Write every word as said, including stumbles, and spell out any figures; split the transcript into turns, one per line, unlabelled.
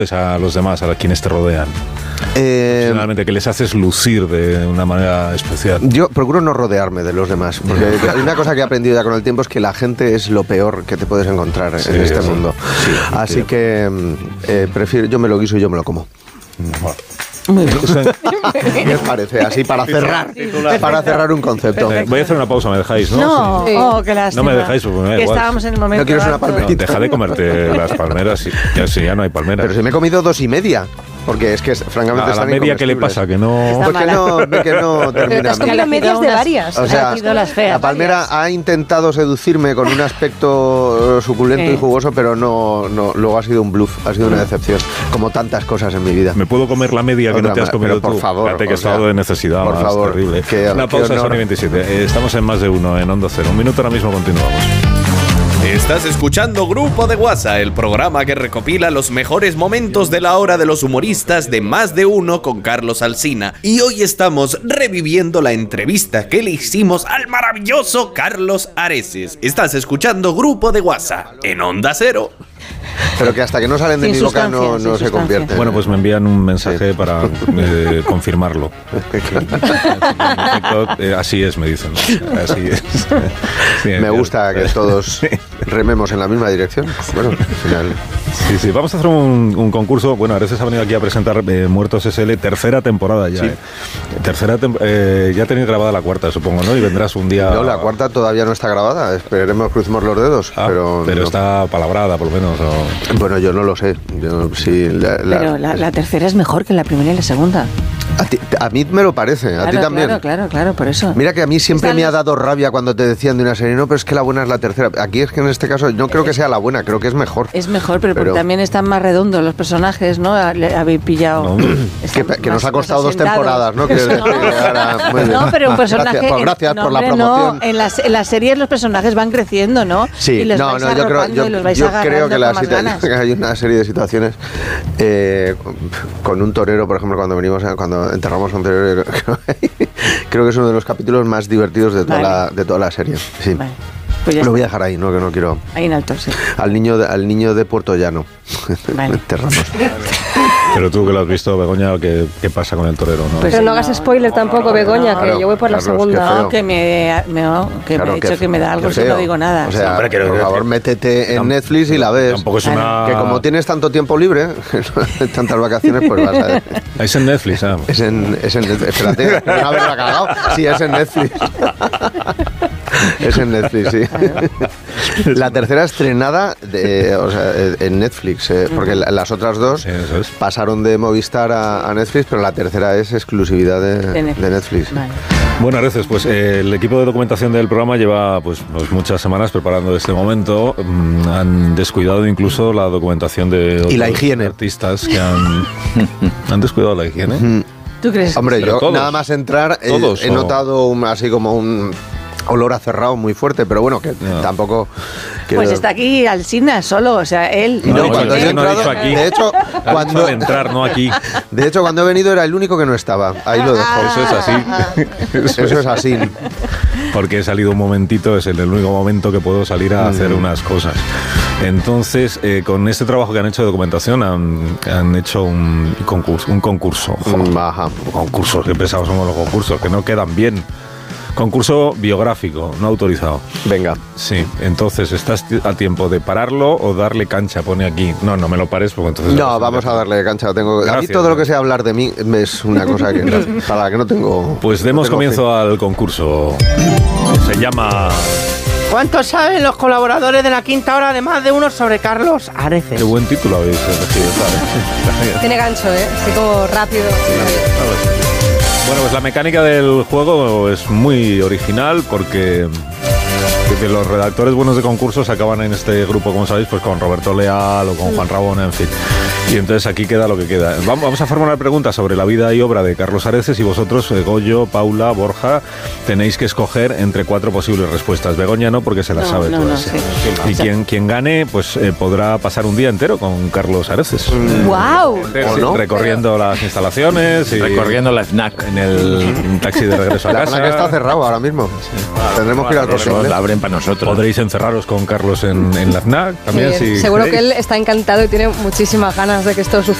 a los demás, a quienes te rodean?
Eh,
Personalmente, que les haces lucir de una manera especial.
Yo procuro no rodearme de los demás, porque hay una cosa que he aprendido ya con el tiempo, es que la gente es lo peor que te puedes encontrar
Sí,
en este
sí.
mundo.
Sí,
Así
sí.
que eh, prefiero, yo me lo guiso y yo me lo como.
Bueno.
Muy bien.
¿Qué os parece? Así para cerrar, para cerrar un concepto.
Eh, voy a hacer una pausa, ¿me dejáis? No,
No,
Sí.
oh, qué lástima.
No me dejáis, porque me da
Que
igual.
estábamos en el momento.
¿No quieres una
alto.
No,
palmerita?
deja de comerte las palmeras, y, ya, si ya no hay palmeras.
Pero si me he comido dos y media, porque es que francamente
a la
están
media, ¿qué le
incomestibles.
pasa? Que no...
Está
Pues que
mala.
no, ve que no
Pero te
termina.
has
Que ha
comido
elegido
medias de
unas-
varias.
O
Ha
sea,
elegido las feas.
la palmera ha intentado seducirme con un aspecto eh, suculento
Sí.
y jugoso, pero no, no, luego ha sido un bluff, ha sido una decepción, como tantas cosas en mi vida.
¿Me puedo comer la media que
Otra
no te has
más,
comido
pero por
tú?
favor,
Fíjate que
o sea,
estado de necesidad
por
más
favor,
terrible.
qué-
Una
qué
pausa,
honor.
Sony veintisiete. Eh, Estamos en Más de Uno, en Onda Cero. Un minuto, ahora mismo continuamos.
Estás escuchando Grupo de WhatsApp, el programa que recopila los mejores momentos de la hora de los humoristas de Más de Uno con Carlos Alsina. Y hoy estamos reviviendo la entrevista que le hicimos al maravilloso Carlos Areces. Estás escuchando Grupo de WhatsApp en Onda Cero.
Pero que hasta que no salen de
Sin
mi boca no,
sustancia, sin
no se
sustancia.
convierten.
Bueno, pues me envían un mensaje para eh, confirmarlo. En efecto, eh, así es, me dicen. Así es. Bien,
me
bien.
gusta que todos rememos en la misma dirección. Bueno, al final.
Sí, sí, vamos a hacer un, un concurso. Bueno, Areces ha venido aquí a presentar eh, Muertos S L, tercera temporada ya.
Sí.
Eh. Tercera tem- eh, ya tenéis grabada la cuarta, supongo, ¿no? Y vendrás un día...
No, la cuarta todavía no está grabada. Esperemos, crucemos los dedos.
Ah,
pero
pero
no.
está palabrada, por lo menos. o-
Bueno, yo no lo sé. Yo, sí, la, la-
Pero la, la tercera es mejor que la primera y la segunda.
a, ti- a mí me lo parece, a
Claro,
ti también.
Claro, claro, claro, por eso.
Mira que a mí siempre
Están
me ha
los-
dado rabia cuando te decían de una serie, no, pero es que la buena es la tercera. Aquí es que en este caso no creo que sea la buena, creo que es mejor.
Es mejor, pero,
Pero-
porque también están más redondos los personajes, ¿no? Le habéis pillado.
No.
Están
Que, que
más-
nos ha costado
más
dos temporadas, ¿no? Quieres decir, ahora, muy bien.
No, pero un personaje.
Gracias, pues, gracias
no,
por la
hombre,
promoción.
No, en las, en las series los personajes van creciendo, ¿no?
Sí,
y los
no,
vais
no, yo creo,
arropando
yo,
y los vais
yo
agarrando
creo que, la
con más
situa-
ganas.
que hay una serie de situaciones eh, con un torero, por ejemplo, cuando venimos, a- cuando enterramos a un torero, creo que es uno de los capítulos más divertidos de toda,
Vale.
la, de toda la serie. Sí.
Vale, pues ya
Lo voy a
está.
dejar ahí, no, que no quiero.
Ahí en alto, sí.
Al niño de, al niño de Puerto Llano.
Vale.
Enterramos.
Pero tú que lo has visto, Begoña, ¿qué, qué pasa con el torero? ¿no?
Pues
Pero no hagas spoiler tampoco, Begoña, que
Claro,
yo voy por la
Carlos,
segunda.
qué feo.
No, que me, me, no, que
Claro,
me he
qué
dicho que me da algo
qué
si no
feo.
digo nada.
O sea,
Hombre, que-
por
que-
favor, métete en Netflix y la ves.
Tampoco es una...
Que como tienes tanto tiempo libre, tantas vacaciones, pues vas a ver.
Es en Netflix, ¿ah?
Es en, es en Netflix. Espérate, no haberla cagado. Sí, es en Netflix. Es en Netflix, sí. La tercera estrenada de, o sea, en Netflix, eh, porque la- las otras dos
Sí, eso es.
pasaron de Movistar a, a Netflix, pero la tercera es exclusividad de,
De Netflix.
de Netflix.
Vale.
Bueno, Areces, pues eh, el equipo de documentación del programa lleva pues, pues muchas semanas preparando este momento. Mm, han descuidado incluso la documentación de otros
Y la higiene.
artistas que han, han descuidado la higiene.
Mm.
¿Tú crees?
Hombre,
Pero
yo
todos.
nada más entrar eh,
Todos,
he
o-
notado un- así como un olor a cerrado muy fuerte, pero bueno, que
No.
tampoco...
Pues
quiero-
está aquí Alsina solo, o sea, él.
No,
No,
cuando
es
yo he
que no he
entrado,
dicho aquí.
de hecho,
Ha dicho
cuando,
al entrar, no aquí.
de hecho, cuando he venido era el único que no estaba. Ahí lo dejo.
Eso es así.
Eso es así.
Porque he salido un momentito, es el único momento que puedo salir a hacer unas cosas. Entonces, eh, con este trabajo que han hecho de documentación, han, han hecho un concurso. Un concurso.
Mm, Ajá.
Concursos, qué pesados somos los concursos, que no quedan bien. Concurso biográfico, no autorizado.
Venga.
Sí, entonces, ¿estás a tiempo de pararlo o darle cancha? Pone aquí. No, no me lo pares porque entonces...
No, vamos a darle cancha. Tengo, a mí
Gracias.
todo lo que sea hablar de mí es una cosa que, para la que no tengo...
Pues
no
demos
tengo
comienzo al concurso. Se llama...
¿Cuánto saben los colaboradores de la quinta hora de Más de Uno sobre Carlos Areces?
Qué buen título habéis elegido, ¿sabes?
Tiene gancho, ¿eh? Así como rápido.
Bueno, pues la mecánica del juego es muy original porque que los redactores buenos de concursos acaban en este grupo, como sabéis, pues con Roberto Leal o con Juan Rabona, en fin. Y entonces aquí queda lo que queda. Vamos vamos a formular preguntas sobre la vida y obra de Carlos Areces y vosotros, eh, Goyo, Paula, Borja, tenéis que escoger entre cuatro posibles respuestas. Begoña no, porque se las
No,
sabe
no,
todas.
no, sí.
Y quien, quien gane, pues eh, podrá pasar un día entero con Carlos Areces.
¡Wow!
¿O no?
Recorriendo las instalaciones y
Recorriendo la FNAC.
en el taxi de regreso a
La
casa.
FNAC está cerrado ahora mismo. Tendremos que ir al
Eso,
corte.
la abren para nosotros.
Podréis encerraros con Carlos en, en la FNAC también.
Muy bien.
Si
Seguro
queréis.
que él está encantado y tiene muchísimas ganas de que esto suceda.